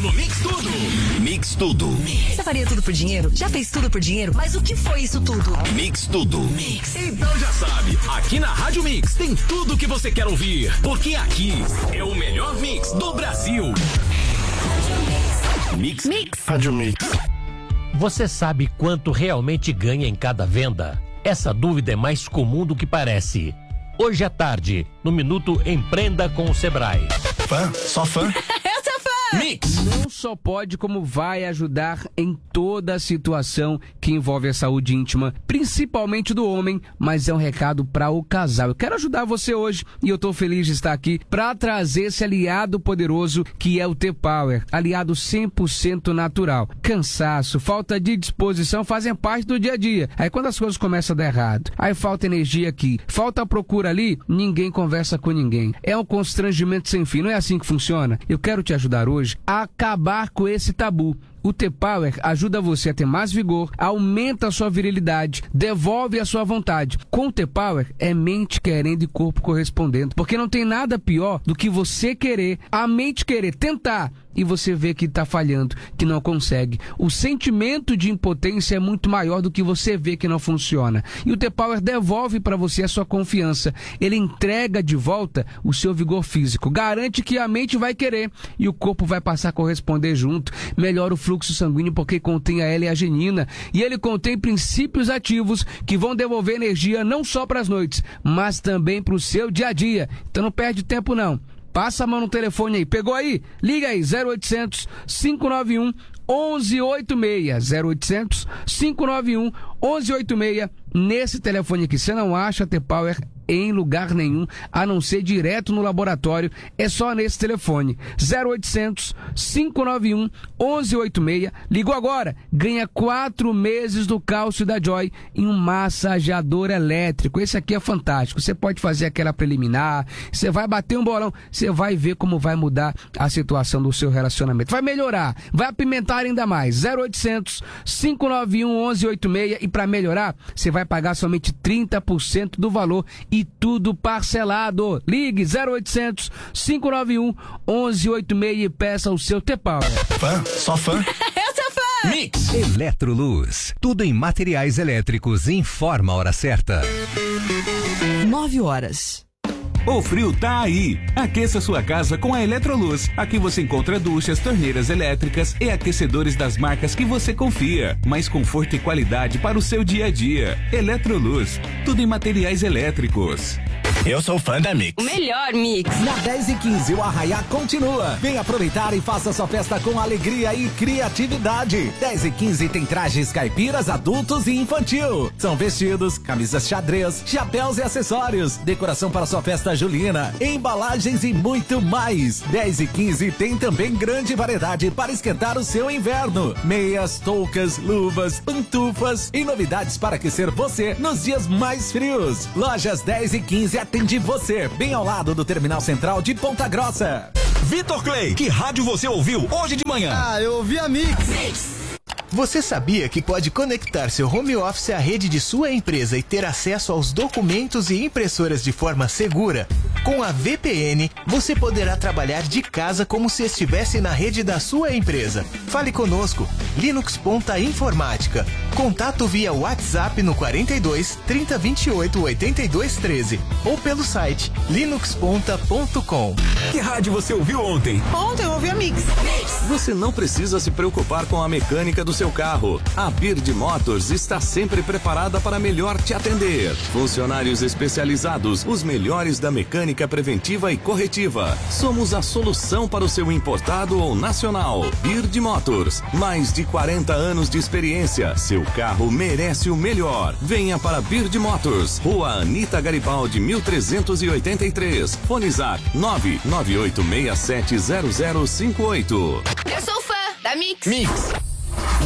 no Mix Tudo. Mix Tudo. Você faria tudo por dinheiro? Já fez tudo por dinheiro? Mas o que foi isso tudo? Mix Tudo. Mix. Então já sabe, aqui na Rádio Mix tem tudo o que você quer ouvir. Porque aqui é o melhor mix do Brasil. Mix. Mix. Rádio Mix. Você sabe quanto realmente ganha em cada venda? Essa dúvida é mais comum do que parece. Hoje à tarde, no Minuto Empreenda com o Sebrae. Fã? Só fã? Mix. Não só pode, como vai ajudar em toda a situação que envolve a saúde íntima, principalmente do homem, mas é um recado para o casal. Eu quero ajudar você hoje e eu tô feliz de estar aqui para trazer esse aliado poderoso que é o T-Power, aliado 100% natural. Cansaço, falta de disposição fazem parte do dia a dia. Aí quando as coisas começam a dar errado, aí falta energia aqui, falta procura ali, ninguém conversa com ninguém. É um constrangimento sem fim, não é assim que funciona? Eu quero te ajudar hoje a acabar com esse tabu. O T-Power ajuda você a ter mais vigor, aumenta a sua virilidade, devolve a sua vontade. Com o T-Power é mente querendo e corpo correspondendo. Porque não tem nada pior do que você querer, a mente querer tentar e você vê que está falhando, que não consegue. O sentimento de impotência é muito maior do que você vê que não funciona. E o T-Power devolve para você a sua confiança. Ele entrega de volta o seu vigor físico. Garante que a mente vai querer e o corpo vai passar a corresponder junto. Melhora o fluxo sanguíneo porque contém a L-arginina. E ele contém princípios ativos que vão devolver energia não só para as noites, mas também para o seu dia a dia. Então não perde tempo não. Passa a mão no telefone aí. Pegou aí? Liga aí, 0800 591 1186. 0800 591 1186. Nesse telefone aqui, você não acha T-Power em lugar nenhum, a não ser direto no laboratório. É só nesse telefone, 0800 591 1186. Ligou agora, ganha 4 meses do cálcio da Joy em um massageador elétrico. Esse aqui é fantástico, você pode fazer aquela preliminar, você vai bater um bolão, você vai ver como vai mudar a situação do seu relacionamento, vai melhorar, vai apimentar ainda mais. 0800 591 1186. E para melhorar, você vai pagar somente 30% do valor e tudo parcelado. Ligue 0800 591 1186 e peça o seu T-Power. Fã? Só fã? Eu sou fã! Mix. Eletroluz, tudo em materiais elétricos. Informa a hora certa. 9h. O frio tá aí. Aqueça sua casa com a Eletroluz. Aqui você encontra duchas, torneiras elétricas e aquecedores das marcas que você confia. Mais conforto e qualidade para o seu dia a dia. Eletroluz, tudo em materiais elétricos. Eu sou fã da Mix. O melhor mix. Na 10 e 15, o Arraiá continua. Vem aproveitar e faça sua festa com alegria e criatividade. 10 e 15 tem trajes caipiras, adultos e infantil. São vestidos, camisas xadrez, chapéus e acessórios. Decoração para sua festa julina, embalagens e muito mais. 10 e 15 tem também grande variedade para esquentar o seu inverno. Meias, toucas, luvas, pantufas e novidades para aquecer você nos dias mais frios. Lojas 10 e 15 atende você, bem ao lado do Terminal Central de Ponta Grossa. Vitor Clay, que rádio você ouviu hoje de manhã? Eu ouvi a Mix. Você sabia que pode conectar seu home office à rede de sua empresa e ter acesso aos documentos e impressoras de forma segura? Com a VPN, você poderá trabalhar de casa como se estivesse na rede da sua empresa. Fale conosco, Linux Ponta Informática. Contato via WhatsApp no 42 30 28 82 13 ou pelo site linuxponta.com. Que rádio você ouviu ontem? Ontem eu ouvi a Mix. Você não precisa se preocupar com a mecânica do seu carro. A Bird Motors está sempre preparada para melhor te atender. Funcionários especializados, os melhores da mecânica preventiva e corretiva. Somos a solução para o seu importado ou nacional. Bird Motors, mais de 40 anos de experiência. Seu carro merece o melhor. Venha para Bird Motors, Rua Anita Garibaldi, 1383. Fone Zap 998670058. Eu sou fã da Mix. Mix.